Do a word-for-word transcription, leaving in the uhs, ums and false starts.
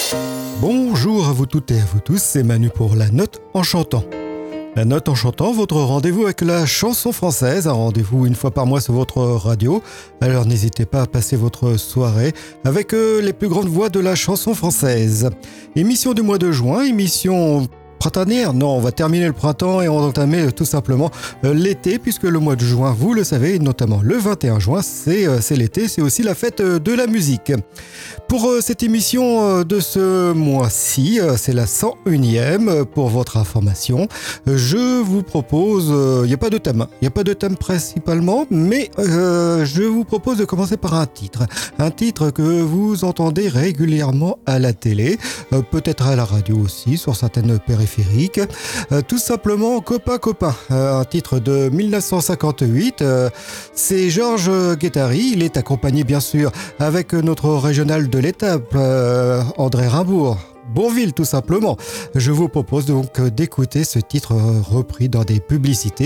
Bonjour à vous toutes et à vous tous, c'est Manu pour La Note en chantant. La Note en chantant, votre rendez-vous avec la chanson française, un rendez-vous une fois par mois sur votre radio. Alors n'hésitez pas à passer votre soirée avec euh, les plus grandes voix de la chanson française. Émission du mois de juin, émission printanière. Non, on va terminer le printemps et on va entamer euh, tout simplement euh, l'été, puisque le mois de juin, vous le savez, notamment le vingt et un juin, c'est, euh, c'est l'été, c'est aussi la fête euh, de la musique. Pour euh, cette émission euh, de ce mois-ci, euh, c'est la cent unième, euh, pour votre information. Euh, je vous propose, il euh, n'y a pas de thème, il n'y a pas de thème principalement, mais euh, je vous propose de commencer par un titre. Un titre que vous entendez régulièrement à la télé, euh, peut-être à la radio aussi, sur certaines périphériques. Euh, tout simplement Copain Copain, euh, un titre de dix-neuf cent cinquante-huit. Euh, c'est Georges Guettari, il est accompagné bien sûr avec notre régional de l'étape, euh, André Rimbourg. Bourvil tout simplement. Je vous propose donc d'écouter ce titre repris dans des publicités.